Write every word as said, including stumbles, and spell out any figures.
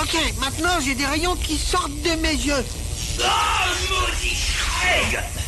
Ok, maintenant j'ai des rayons qui sortent de mes yeux. Oh, maudit Craig!